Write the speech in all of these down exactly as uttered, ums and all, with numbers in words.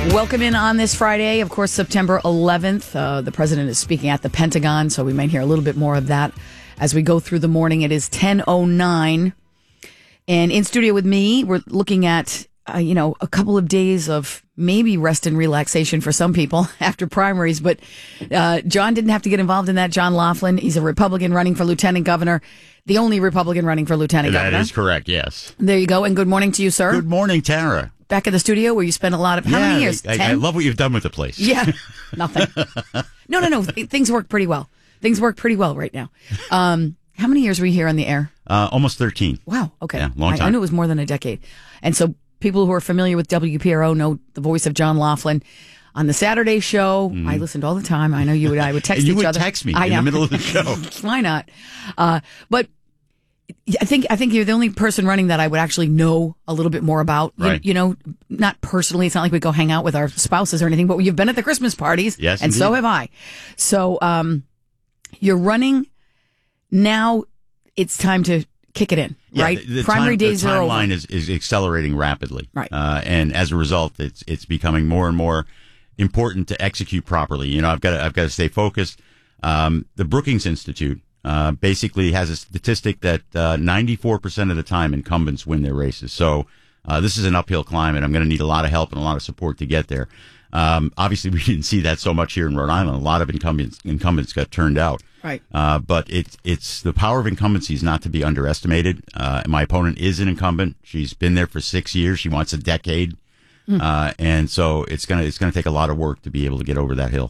Welcome in on this Friday, of course, September eleventh. Uh, the president is speaking at the Pentagon, so we might hear a little bit more of that as we go through the morning. It is ten oh nine. And in studio with me, we're looking at, uh, you know, a couple of days of maybe rest and relaxation for some people after primaries. But uh, John didn't have to get involved in that. John Laughlin, he's a Republican running for lieutenant governor, the only Republican running for lieutenant that governor. That is correct, yes. There you go. And good morning to you, sir. Good morning, Tara. Back in the studio where you spent a lot of, how yeah, many years? I, I love what you've done with the place. Yeah, nothing. No, no, no. Things work pretty well. Things work pretty well right now. Um, how many years were you here on the air? Uh, almost thirteen. Wow. Okay. Yeah, long time. I, I knew it was more than a decade. And so people who are familiar with W P R O know the voice of John Laughlin. On the Saturday show, mm. I listened all the time. I know you would. I would text and you each would other. text me I in know. the middle of the show. Why not? Uh, but I think I think you're the only person running that I would actually know a little bit more about. You, right. you know, not personally. It's not like we go hang out with our spouses or anything, but you've been at the Christmas parties. Yes, and indeed. so have I. So um, you're running now. It's time to kick it in, yeah, right? The, the Primary time, days the are over. timeline is, is accelerating rapidly. Right. Uh, and as a result, it's it's becoming more and more important to execute properly. You know, I've got to, I've got to stay focused. Um, the Brookings Institute uh, basically has a statistic that uh, ninety-four percent of the time incumbents win their races. So uh, this is an uphill climb, and I'm going to need a lot of help and a lot of support to get there. Um, obviously, we didn't see that so much here in Rhode Island. A lot of incumbents incumbents got turned out. Right. Uh, but it's it's the power of incumbency is not to be underestimated. Uh, my opponent is an incumbent. She's been there for six years. She wants a decade. Mm. Uh, and so it's gonna it's gonna take a lot of work to be able to get over that hill.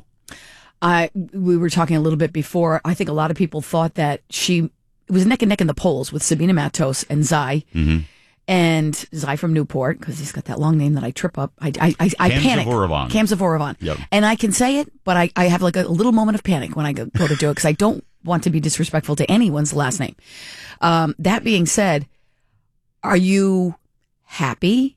I we were talking a little bit before. I think a lot of people thought that she it was neck and neck in the polls with Sabina Matos and Zai, mm-hmm. and Zai from Newport, because he's got that long name that I trip up. I I I, I panic. Kamzaforovan. Kamzaforovan. Yep. And I can say it, but I, I have like a little moment of panic when I go, go to do it because I don't want to be disrespectful to anyone's last name. Um, that being said, are you happy,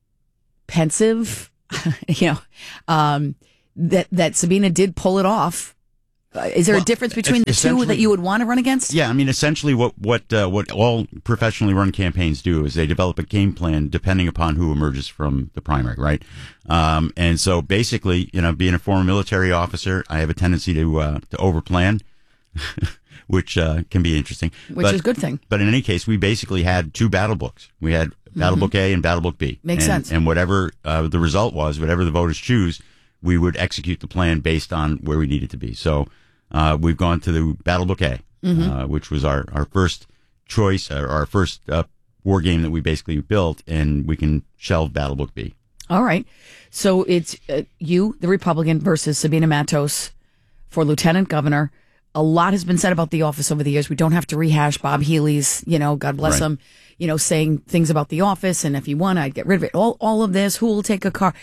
pensive, you know, um, that that Sabina did pull it off? Uh, is there well, a difference between the two that you would want to run against? Yeah, I mean, essentially, what what uh, what all professionally run campaigns do is they develop a game plan depending upon who emerges from the primary, right? Um, and so, basically, you know, being a former military officer, I have a tendency to uh, to overplan, which uh, can be interesting. Which but, is a good thing. But in any case, we basically had two battle books. We had Battle mm-hmm. Book A and Battle Book B. Makes and, sense. And whatever uh, the result was, whatever the voters choose, we would execute the plan based on where we needed to be. So uh, we've gone to the Battle Book A, mm-hmm. uh, which was our, our first choice, or our first uh, war game that we basically built, and we can shelve Battle Book B. All right. So it's uh, you, the Republican, versus Sabina Matos for lieutenant governor. A lot has been said about the office over the years. We don't have to rehash Bob Healy's, you know, God bless right. him, you know, saying things about the office. And if he won, I'd get rid of it. All, all of this, who will take a car?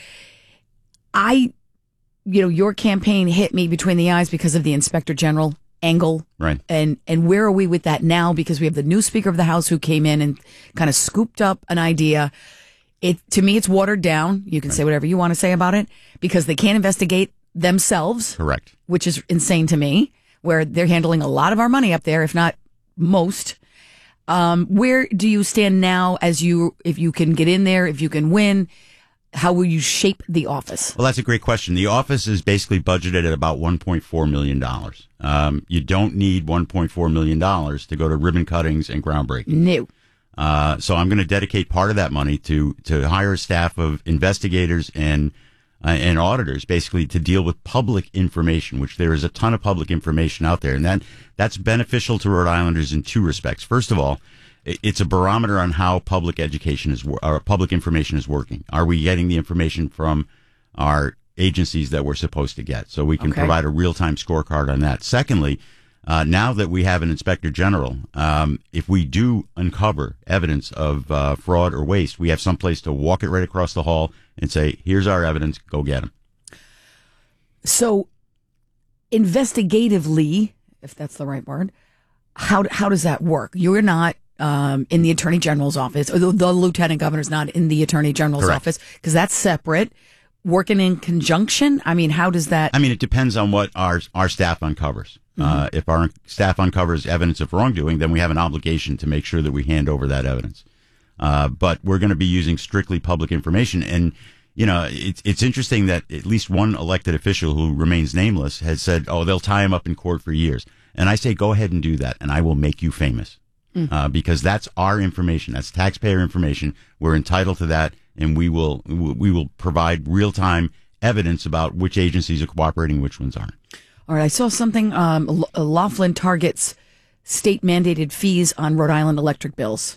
I, you know, your campaign hit me between the eyes because of the Inspector General angle. Right. And, and where are we with that now? Because we have the new Speaker of the House who came in and kind of scooped up an idea. It, to me, it's watered down. You can right. say whatever you want to say about it because they can't investigate themselves. Correct. Which is insane to me, where they're handling a lot of our money up there, if not most. Um, where do you stand now as you, if you can get in there, if you can win, how will you shape the office? Well, that's a great question. The office is basically budgeted at about one point four million dollars. Um, you don't need one point four million dollars to go to ribbon cuttings and groundbreaking. No. Uh, so I'm going to dedicate part of that money to, to hire a staff of investigators and Uh, and auditors, basically, to deal with public information, which there is a ton of public information out there. And that that's beneficial to Rhode Islanders in two respects. First of all, it's a barometer on how public education is, or public information is working. Are we getting the information from our agencies that we're supposed to get? So we can okay. provide a real-time scorecard on that. Secondly, uh, now that we have an Inspector General, um, if we do uncover evidence of uh, fraud or waste, we have someplace to walk it right across the hall and say, here's our evidence, go get them. So, investigatively, if that's the right word, how how does that work? You're not um, in the Attorney General's office, or the, the Lieutenant Governor's not in the Attorney General's Correct. office, because that's separate. Working in conjunction? I mean, how does that... I mean, it depends on what our our staff uncovers. Mm-hmm. Uh, if our staff uncovers evidence of wrongdoing, then we have an obligation to make sure that we hand over that evidence. Uh, but we're going to be using strictly public information. And, you know, it's it's interesting that at least one elected official who remains nameless has said, "Oh, they'll tie him up in court for years." And I say, go ahead and do that, and I will make you famous, mm. uh, because that's our information. That's taxpayer information. We're entitled to that, and we will we will provide real time evidence about which agencies are cooperating, which ones aren't. All right, I saw something. Um, Laughlin targets state mandated fees on Rhode Island electric bills.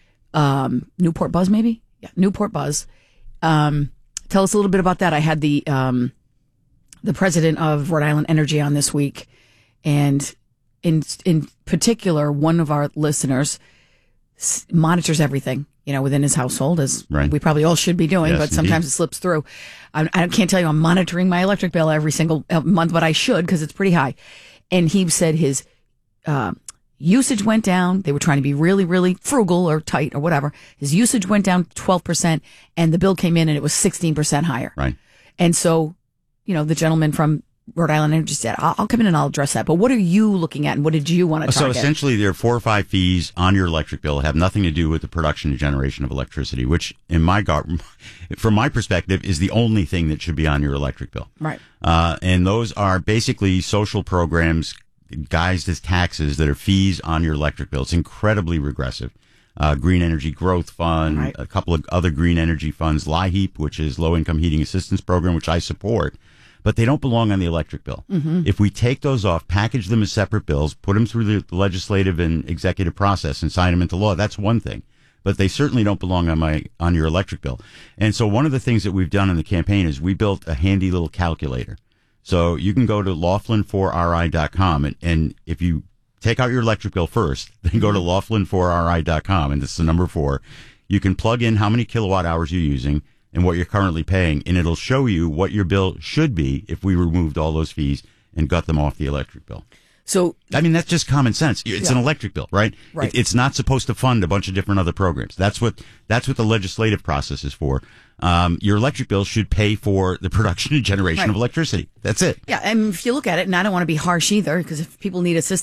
Um, Newport Buzz, maybe? Yeah, Newport Buzz. Um, tell us a little bit about that. I had the um, the president of Rhode Island Energy on this week, and in in particular, one of our listeners s- monitors everything, you know, within his household, as right. we probably all should be doing, yes, but sometimes indeed. it slips through. I, I can't tell you I'm monitoring my electric bill every single month, but I should because it's pretty high. And he said his uh, usage went down. They were trying to be really, really frugal or tight or whatever. His usage went down twelve percent, and the bill came in and it was sixteen percent higher. Right. And so, you know, the gentleman from Rhode Island Energy said, I'll, I'll come in and I'll address that. But what are you looking at, and what did you want to target? So essentially, there are four or five fees on your electric bill that have nothing to do with the production and generation of electricity, which, in my gar- from my perspective, is the only thing that should be on your electric bill. Right. Uh, and those are basically social programs guised as taxes that are fees on your electric bill. It's incredibly regressive. Uh, Green Energy Growth Fund, right. a couple of other green energy funds, LIHEAP, which is Low Income Heating Assistance Program, which I support. But they don't belong on the electric bill. Mm-hmm. If we take those off, package them as separate bills, put them through the legislative and executive process and sign them into law, that's one thing. But they certainly don't belong on my on your electric bill. And so one of the things that we've done in the campaign is we built a handy little calculator. So you can go to Laughlin four R I dot com, and, and if you take out your electric bill first, then go to Laughlin four R I dot com, and this is the number four. You can plug in how many kilowatt hours you're using and what you're currently paying, and it'll show you what your bill should be if we removed all those fees and got them off the electric bill. So, I mean, that's just common sense. It's yeah. an electric bill, right? Right. It, it's not supposed to fund a bunch of different other programs. That's what that's what the legislative process is for. Um, your electric bill should pay for the production and generation right. of electricity. That's it. Yeah, and if you look at it, and I don't want to be harsh either, because if people need assistance,